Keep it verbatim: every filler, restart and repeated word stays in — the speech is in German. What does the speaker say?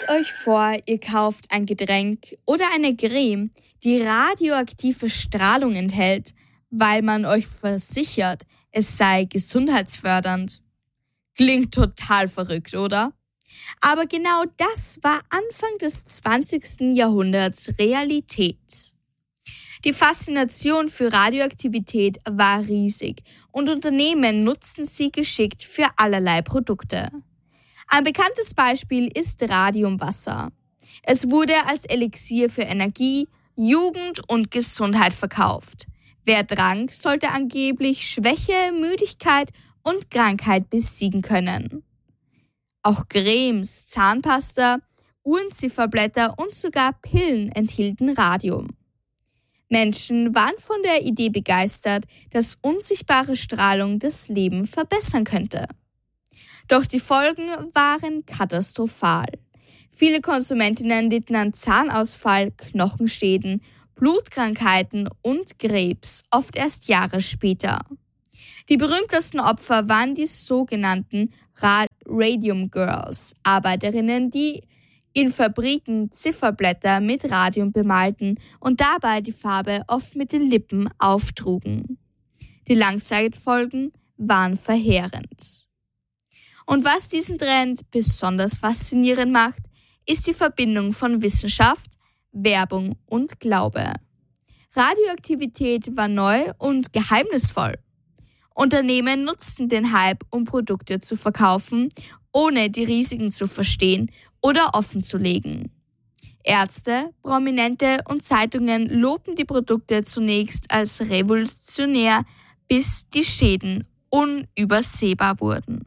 Stellt euch vor, ihr kauft ein Getränk oder eine Creme, die radioaktive Strahlung enthält, weil man euch versichert, es sei gesundheitsfördernd. Klingt total verrückt, oder? Aber genau das war Anfang des zwanzigsten Jahrhunderts Realität. Die Faszination für Radioaktivität war riesig und Unternehmen nutzten sie geschickt für allerlei Produkte. Ein bekanntes Beispiel ist Radiumwasser. Es wurde als Elixier für Energie, Jugend und Gesundheit verkauft. Wer trank, sollte angeblich Schwäche, Müdigkeit und Krankheit besiegen können. Auch Cremes, Zahnpasta, Uhrenzifferblätter und sogar Pillen enthielten Radium. Menschen waren von der Idee begeistert, dass unsichtbare Strahlung das Leben verbessern könnte. Doch die Folgen waren katastrophal. Viele Konsumentinnen litten an Zahnausfall, Knochenschäden, Blutkrankheiten und Krebs, oft erst Jahre später. Die berühmtesten Opfer waren die sogenannten Radium Girls, Arbeiterinnen, die in Fabriken Zifferblätter mit Radium bemalten und dabei die Farbe oft mit den Lippen auftrugen. Die Langzeitfolgen waren verheerend. Und was diesen Trend besonders faszinierend macht, ist die Verbindung von Wissenschaft, Werbung und Glaube. Radioaktivität war neu und geheimnisvoll. Unternehmen nutzten den Hype, um Produkte zu verkaufen, ohne die Risiken zu verstehen oder offenzulegen. Ärzte, Prominente und Zeitungen lobten die Produkte zunächst als revolutionär, bis die Schäden unübersehbar wurden.